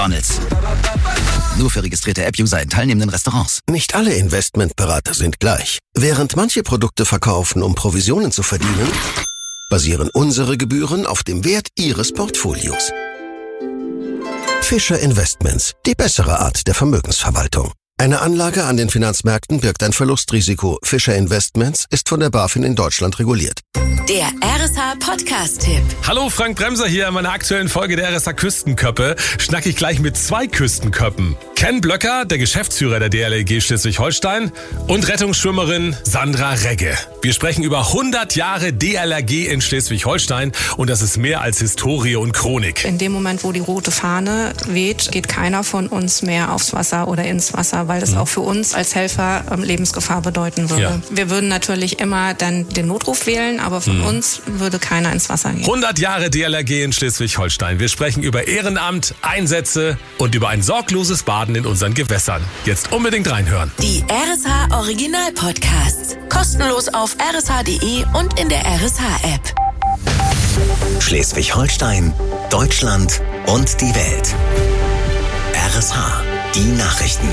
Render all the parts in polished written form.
McDonald's. Nur für registrierte App-User in teilnehmenden Restaurants. Nicht alle Investmentberater sind gleich. Während manche Produkte verkaufen, um Provisionen zu verdienen, basieren unsere Gebühren auf dem Wert Ihres Portfolios. Fischer Investments, die bessere Art der Vermögensverwaltung. Eine Anlage an den Finanzmärkten birgt ein Verlustrisiko. Fischer Investments ist von der BaFin in Deutschland reguliert. Der RSH Podcast-Tipp. Hallo, Frank Bremser hier. In meiner aktuellen Folge der RSH Küstenköppe schnacke ich gleich mit 2 Küstenköppen. Ken Blöcker, der Geschäftsführer der DLRG Schleswig-Holstein, und Rettungsschwimmerin Sandra Regge. Wir sprechen über 100 Jahre DLRG in Schleswig-Holstein und das ist mehr als Historie und Chronik. In dem Moment, wo die rote Fahne weht, geht keiner von uns mehr aufs Wasser oder ins Wasser, weil das auch für uns als Helfer Lebensgefahr bedeuten würde. Ja. Wir würden natürlich immer dann den Notruf wählen, aber von uns würde keiner ins Wasser gehen. 100 Jahre DLRG in Schleswig-Holstein. Wir sprechen über Ehrenamt, Einsätze und über ein sorgloses Baden in unseren Gewässern. Jetzt unbedingt reinhören. Die RSH Original Podcasts. Kostenlos auf rsh.de und in der RSH-App. Schleswig-Holstein, Deutschland und die Welt. RSH, die Nachrichten.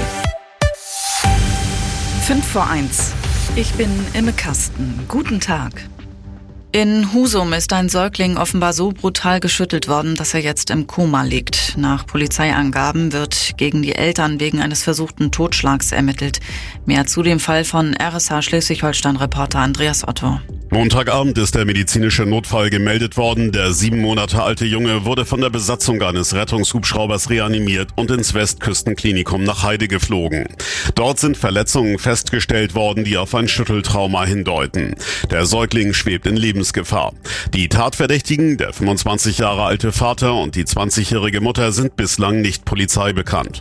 5:05. Ich bin Imme Kasten. Guten Tag. In Husum ist ein Säugling offenbar so brutal geschüttelt worden, dass er jetzt im Koma liegt. Nach Polizeiangaben wird gegen die Eltern wegen eines versuchten Totschlags ermittelt. Mehr zu dem Fall von RSH Schleswig-Holstein-Reporter Andreas Otto. Montagabend ist der medizinische Notfall gemeldet worden. Der 7 Monate alte Junge wurde von der Besatzung eines Rettungshubschraubers reanimiert und ins Westküstenklinikum nach Heide geflogen. Dort sind Verletzungen festgestellt worden, die auf ein Schütteltrauma hindeuten. Der Säugling schwebt in Lebensgefahr. Die Tatverdächtigen, der 25 Jahre alte Vater und die 20-jährige Mutter, sind bislang nicht polizeibekannt.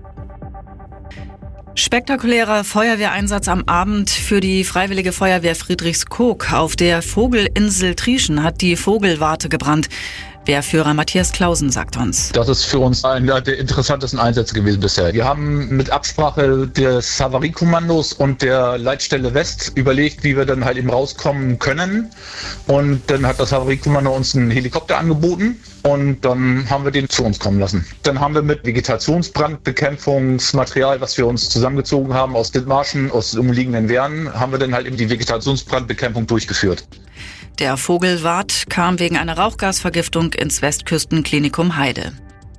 Spektakulärer Feuerwehreinsatz am Abend für die Freiwillige Feuerwehr Friedrichskoog. Auf der Vogelinsel Trieschen hat die Vogelwarte gebrannt. Wehrführer Matthias Clausen sagt uns: Das ist für uns einer der interessantesten Einsätze gewesen bisher. Wir haben mit Absprache des Havariekommandos und der Leitstelle West überlegt, wie wir dann halt eben rauskommen können. Und dann hat das Havariekommando uns einen Helikopter angeboten und dann haben wir den zu uns kommen lassen. Dann haben wir mit Vegetationsbrandbekämpfungsmaterial, was wir uns zusammengezogen haben aus Dithmarschen, aus umliegenden Wehren, haben wir dann halt eben die Vegetationsbrandbekämpfung durchgeführt. Der Vogelwart kam wegen einer Rauchgasvergiftung ins Westküstenklinikum Heide.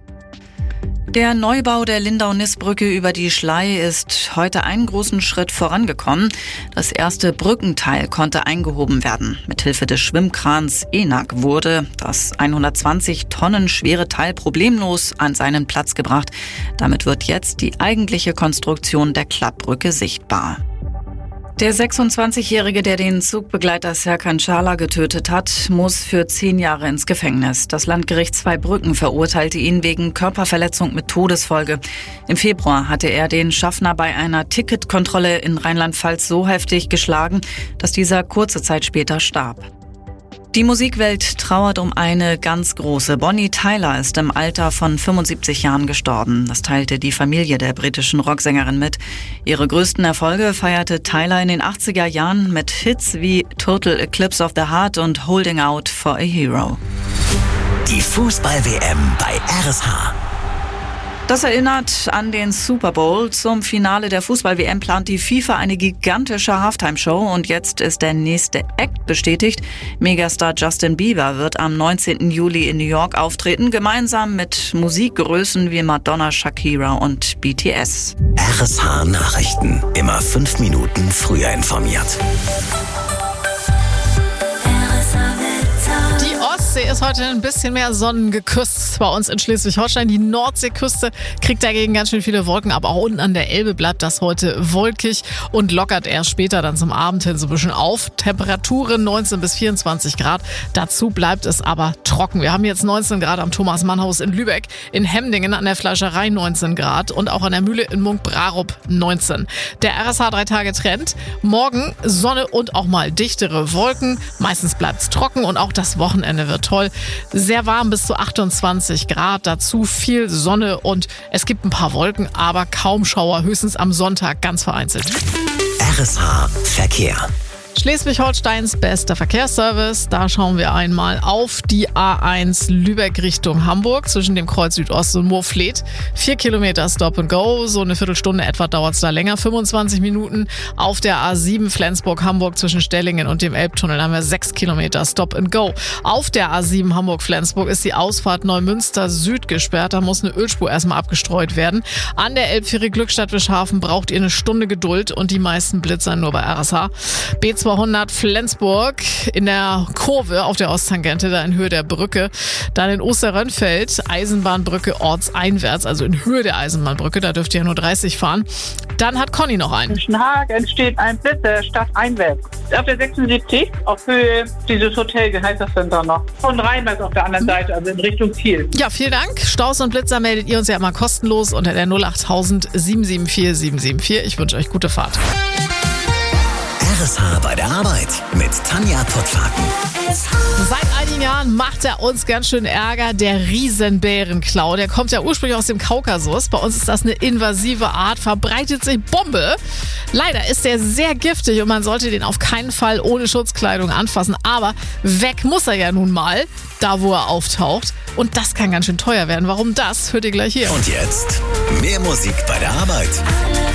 Der Neubau der Lindau-Nissbrücke über die Schlei ist heute einen großen Schritt vorangekommen. Das erste Brückenteil konnte eingehoben werden. Mithilfe des Schwimmkrans ENAG wurde das 120 Tonnen schwere Teil problemlos an seinen Platz gebracht. Damit wird jetzt die eigentliche Konstruktion der Klappbrücke sichtbar. Der 26-Jährige, der den Zugbegleiter Serkan Çağlar getötet hat, muss für 10 Jahre ins Gefängnis. Das Landgericht Zweibrücken verurteilte ihn wegen Körperverletzung mit Todesfolge. Im Februar hatte er den Schaffner bei einer Ticketkontrolle in Rheinland-Pfalz so heftig geschlagen, dass dieser kurze Zeit später starb. Die Musikwelt trauert um eine ganz große. Bonnie Tyler ist im Alter von 75 Jahren gestorben. Das teilte die Familie der britischen Rocksängerin mit. Ihre größten Erfolge feierte Tyler in den 80er Jahren mit Hits wie Total Eclipse of the Heart und Holding Out for a Hero. Die Fußball-WM bei RSH. Das erinnert an den Super Bowl. Zum Finale der Fußball-WM plant die FIFA eine gigantische Halftime-Show und jetzt ist der nächste Act bestätigt. Megastar Justin Bieber wird am 19. Juli in New York auftreten, gemeinsam mit Musikgrößen wie Madonna, Shakira und BTS. RSH Nachrichten, immer 5 Minuten früher informiert. Die Ostsee ist heute ein bisschen mehr sonnengeküsst bei uns in Schleswig-Holstein. Die Nordseeküste kriegt dagegen ganz schön viele Wolken, aber auch unten an der Elbe bleibt das heute wolkig und lockert erst später dann zum Abend hin so ein bisschen auf. Temperaturen 19 bis 24 Grad. Dazu bleibt es aber trocken. Wir haben jetzt 19 Grad am Thomas-Mann-Haus in Lübeck, in Hemdingen an der Fleischerei 19 Grad und auch an der Mühle in Munk-Brarup 19. Der RSH 3-Tage-Trend. Morgen Sonne und auch mal dichtere Wolken. Meistens bleibt es trocken und auch das Wochenende wird toll. Sehr warm bis zu 28 Grad. Dazu viel Sonne und es gibt ein paar Wolken, aber kaum Schauer. Höchstens am Sonntag ganz vereinzelt. RSH Verkehr. Schleswig-Holsteins bester Verkehrsservice. Da schauen wir einmal auf die A1 Lübeck Richtung Hamburg zwischen dem Kreuz Südost und Moorfleet. 4 Kilometer Stop and Go, so eine Viertelstunde etwa dauert es da länger, 25 Minuten. Auf der A7 Flensburg-Hamburg zwischen Stellingen und dem Elbtunnel haben wir 6 Kilometer Stop and Go. Auf der A7 Hamburg-Flensburg ist die Ausfahrt Neumünster Süd gesperrt, da muss eine Ölspur erstmal abgestreut werden. An der Elbfähre Glückstadt-Wischhafen braucht ihr eine Stunde Geduld und die meisten Blitzer nur bei RSH. B200 Flensburg in der Kurve auf der Osttangente, da in Höhe der Brücke. Dann in Osterrönfeld, Eisenbahnbrücke ortseinwärts, also in Höhe der Eisenbahnbrücke, da dürft ihr ja nur 30 fahren. Dann hat Conny noch einen. In Schönhagen entsteht ein Blitzer stadteinwärts. Auf der 76, auf Höhe dieses Hotel, wie heißt das denn da noch? Von Rheinberg auf der anderen Seite, also in Richtung Kiel. Ja, vielen Dank. Staus und Blitzer meldet ihr uns ja immer kostenlos unter der 08000 774 774. Ich wünsche euch gute Fahrt. RSH bei der Arbeit mit Tanja Pottlaken. Seit einigen Jahren macht er uns ganz schön Ärger, der Riesenbärenklau. Der kommt ja ursprünglich aus dem Kaukasus. Bei uns ist das eine invasive Art, verbreitet sich Bombe. Leider ist er sehr giftig und man sollte den auf keinen Fall ohne Schutzkleidung anfassen. Aber weg muss er ja nun mal, da wo er auftaucht. Und das kann ganz schön teuer werden. Warum das, hört ihr gleich hier. Und jetzt mehr Musik bei der Arbeit.